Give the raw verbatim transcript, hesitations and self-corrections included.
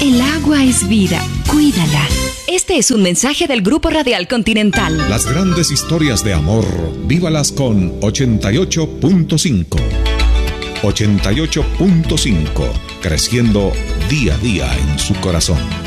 El agua es vida, cuídala. Este es un mensaje del Grupo Radial Continental. Las grandes historias de amor, vívalas con ochenta y ocho punto cinco. ochenta y ocho punto cinco, creciendo día a día en su corazón.